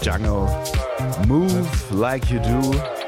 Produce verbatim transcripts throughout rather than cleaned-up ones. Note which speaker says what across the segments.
Speaker 1: Jungle. Move like you do.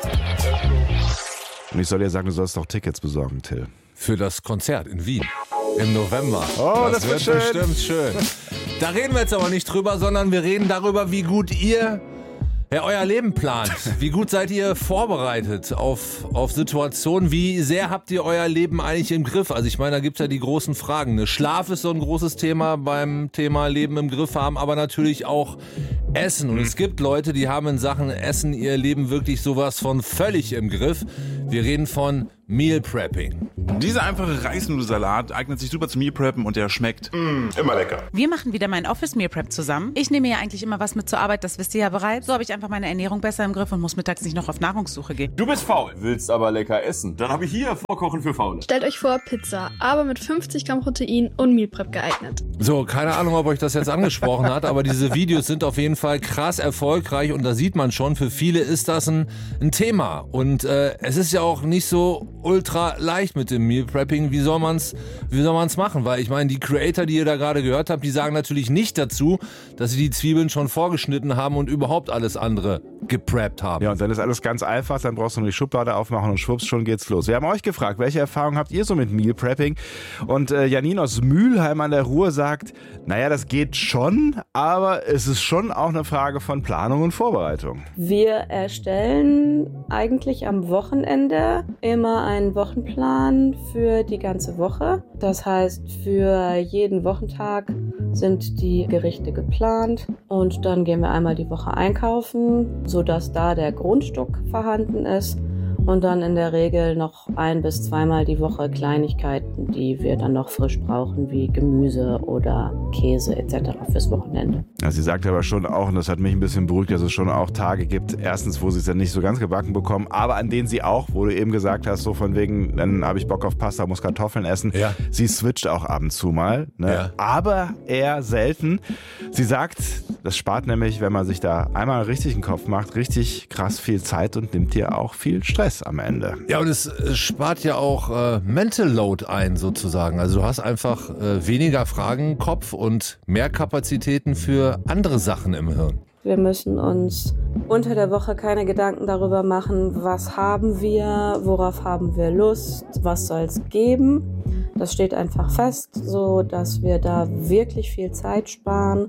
Speaker 1: Und ich soll dir sagen, du sollst doch Tickets besorgen, Till.
Speaker 2: Für das Konzert in Wien im November.
Speaker 1: Oh, das, das wird, wird
Speaker 2: schön. bestimmt schön. Da reden wir jetzt aber nicht drüber, sondern wir reden darüber, wie gut ihr ja, euer Leben plant. Wie gut seid ihr vorbereitet auf, auf Situationen? Wie sehr habt ihr euer Leben eigentlich im Griff? Also ich meine, da gibt's ja die großen Fragen. Ne? Schlaf ist so ein großes Thema beim Thema Leben im Griff haben, aber natürlich auch Essen. Und mhm. es gibt Leute, die haben in Sachen Essen ihr Leben wirklich sowas von völlig im Griff. Wir reden von Meal Prepping.
Speaker 3: Dieser einfache Reisnudelsalat eignet sich super zum Meal Preppen und der schmeckt
Speaker 4: mm, immer lecker.
Speaker 5: Wir machen wieder meinen Office Meal Prep zusammen. Ich nehme ja eigentlich immer was mit zur Arbeit, das wisst ihr ja bereits. So habe ich einfach meine Ernährung besser im Griff und muss mittags nicht noch auf Nahrungssuche gehen.
Speaker 4: Du bist faul, willst aber lecker essen. Dann habe ich hier Vorkochen für Faule.
Speaker 6: Stellt euch vor, Pizza, aber mit fünfzig Gramm Protein und Meal Prep geeignet.
Speaker 2: So, keine Ahnung, ob euch das jetzt angesprochen hat, aber diese Videos sind auf jeden Fall krass erfolgreich und da sieht man schon, für viele ist das ein, ein Thema. Und äh, es ist ja auch nicht so ultra leicht mit dem Meal Prepping. Wie soll man's, wie soll man's machen? Weil ich meine, die Creator, die ihr da gerade gehört habt, die sagen natürlich nicht dazu, dass sie die Zwiebeln schon vorgeschnitten haben und überhaupt alles andere gepreppt haben.
Speaker 1: Ja, und dann ist alles ganz einfach, dann brauchst du nur die Schublade aufmachen und schwupps, schon geht's los. Wir haben euch gefragt, welche Erfahrungen habt ihr so mit Meal Prepping? Und äh, Janine aus Mülheim an der Ruhr sagt, naja, das geht schon, aber es ist schon auch eine Frage von Planung und Vorbereitung.
Speaker 7: Wir erstellen eigentlich am Wochenende immer einen Wochenplan für die ganze Woche. Das heißt, für jeden Wochentag sind die Gerichte geplant und dann gehen wir einmal die Woche einkaufen, sodass da der Grundstock vorhanden ist. Und dann in der Regel noch ein- bis zweimal die Woche Kleinigkeiten, die wir dann noch frisch brauchen, wie Gemüse oder Käse et cetera fürs Wochenende.
Speaker 1: Ja, sie sagt aber schon auch, und das hat mich ein bisschen beruhigt, dass es schon auch Tage gibt, erstens, wo sie es dann nicht so ganz gebacken bekommen, aber an denen sie auch, wo du eben gesagt hast, so von wegen, dann habe ich Bock auf Pasta, muss Kartoffeln essen.
Speaker 2: Ja.
Speaker 1: Sie switcht auch ab und zu mal, ne?
Speaker 2: Ja.
Speaker 1: Aber eher selten. Sie sagt, das spart nämlich, wenn man sich da einmal richtig einen Kopf macht, richtig krass viel Zeit und nimmt dir auch viel Stress am Ende.
Speaker 2: Ja, und es spart ja auch äh, Mental Load ein sozusagen. Also du hast einfach äh, weniger Fragen im Kopf und mehr Kapazitäten für andere Sachen im Hirn.
Speaker 7: Wir müssen uns unter der Woche keine Gedanken darüber machen, was haben wir, worauf haben wir Lust, was soll es geben. Das steht einfach fest, so dass wir da wirklich viel Zeit sparen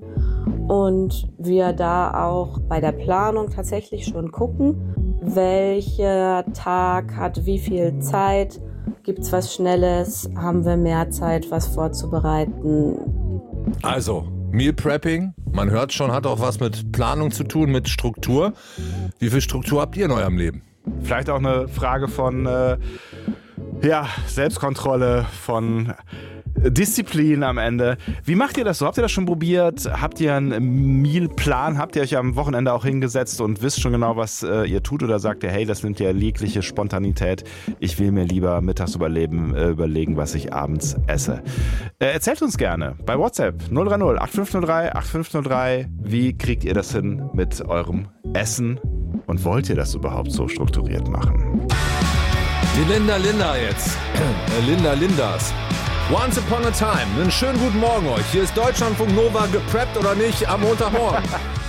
Speaker 7: und wir da auch bei der Planung tatsächlich schon gucken, welcher Tag hat wie viel Zeit, gibt es was Schnelles, haben wir mehr Zeit, was vorzubereiten.
Speaker 2: Also, Meal Prepping, man hört schon, hat auch was mit Planung zu tun, mit Struktur. Wie viel Struktur habt ihr in eurem Leben?
Speaker 1: Vielleicht auch eine Frage von äh, ja, Selbstkontrolle, von Disziplin am Ende. Wie macht ihr das so? Habt ihr das schon probiert? Habt ihr einen Mealplan? Habt ihr euch am Wochenende auch hingesetzt und wisst schon genau, was äh, ihr tut? Oder sagt ihr, hey, das nimmt ja jegliche Spontanität. Ich will mir lieber mittags überleben, äh, überlegen, was ich abends esse. Äh, erzählt uns gerne bei WhatsApp null drei null acht fünf null drei acht fünf null drei. Wie kriegt ihr das hin mit eurem Essen? Und wollt ihr das überhaupt so strukturiert machen?
Speaker 2: Die Linda Linda jetzt. Linda Lindas. Once Upon a Time. Einen schönen guten Morgen euch. Hier ist Deutschlandfunk Nova, gepreppt oder nicht, am Montagmorgen.